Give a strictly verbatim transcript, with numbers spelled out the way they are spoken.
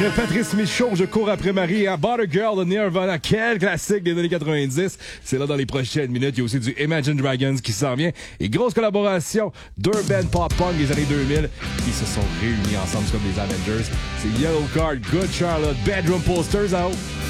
Patrice Michaud, je cours après Marie à Butter Girl de Nirvana. Quel classique des années quatre-vingt-dix. C'est là dans les prochaines minutes. Il y a aussi du Imagine Dragons qui s'en vient. Et grosse collaboration d'Urban Pop Punk des années deux mille qui se sont réunis ensemble comme les Avengers. C'est Yellow Card, Good Charlotte, Bedroom Posters out.